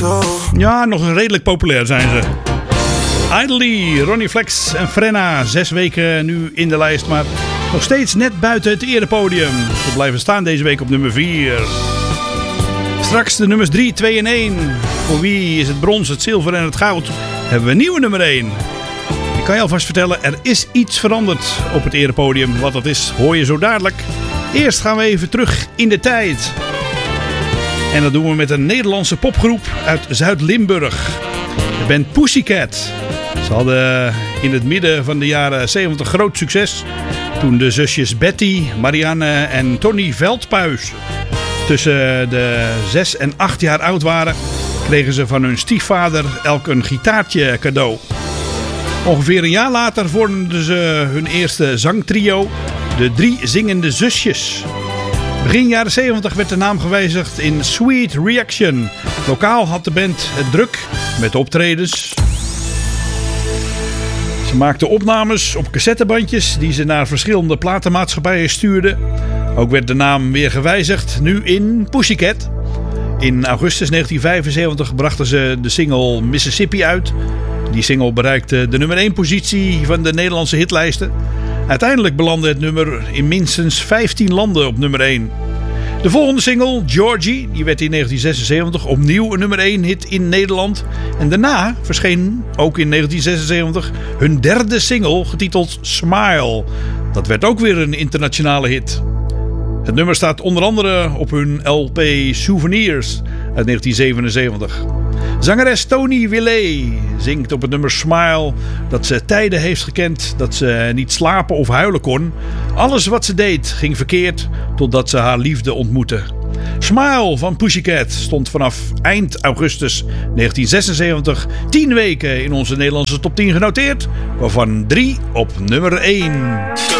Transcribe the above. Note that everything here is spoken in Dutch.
Ja, nog redelijk populair zijn ze. Idly, Ronnie Flex en Frenna. 6 weken nu in de lijst, maar nog steeds net buiten het erepodium. Ze blijven staan deze week op nummer 4. Straks de nummers 3, 2 en 1. Voor wie is het brons, het zilver en het goud? Hebben we een nieuwe nummer 1. Ik kan je alvast vertellen, er is iets veranderd op het erepodium. Wat dat is, hoor je zo dadelijk. Eerst gaan we even terug in de tijd. En dat doen we met een Nederlandse popgroep uit Zuid-Limburg. De band Pussycat. Ze hadden in het midden van de jaren 70 groot succes. Toen de zusjes Betty, Marianne en Tony Veldpuis tussen de 6 en 8 jaar oud waren, kregen ze van hun stiefvader elk een gitaartje cadeau. Ongeveer een jaar later vormden ze hun eerste zangtrio, de 3 Zingende Zusjes. Begin jaren 70 werd de naam gewijzigd in Sweet Reaction. Lokaal had de band het druk met optredens. Ze maakten opnames op cassettebandjes die ze naar verschillende platenmaatschappijen stuurden. Ook werd de naam weer gewijzigd, nu in Pussycat. In augustus 1975 brachten ze de single Mississippi uit. Die single bereikte de nummer 1 positie van de Nederlandse hitlijsten. Uiteindelijk belandde het nummer in minstens 15 landen op nummer 1. De volgende single, Georgie, die werd in 1976 opnieuw een nummer 1 hit in Nederland. En daarna verscheen ook in 1976 hun derde single, getiteld Smile. Dat werd ook weer een internationale hit. Het nummer staat onder andere op hun LP Souvenirs uit 1977. Zangeres Tony Willet zingt op het nummer Smile dat ze tijden heeft gekend dat ze niet slapen of huilen kon. Alles wat ze deed ging verkeerd totdat ze haar liefde ontmoette. Smile van Pussycat stond vanaf eind augustus 1976 10 weken in onze Nederlandse top 10 genoteerd, waarvan 3 op nummer 1.